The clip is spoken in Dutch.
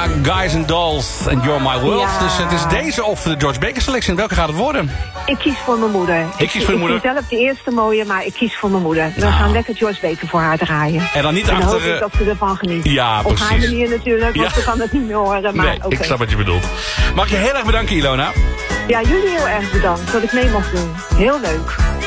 Guys and Dolls and You're My World. Ja. Dus het is deze of de George Baker selectie. Welke gaat het worden? Ik kies voor mijn moeder. Ik kies voor je moeder. Ik vind zelf de eerste mooie, maar ik kies voor mijn moeder. We gaan lekker George Baker voor haar draaien. En dan niet en dan achter... hoop ik dat ze ervan geniet. Ja, precies. Op haar manier natuurlijk, want ze kan het niet meer horen. Maar nee, ik snap wat je bedoelt. Mag ik je heel erg bedanken, Ilona? Ja, jullie heel erg bedankt dat ik mee mocht doen. Heel leuk.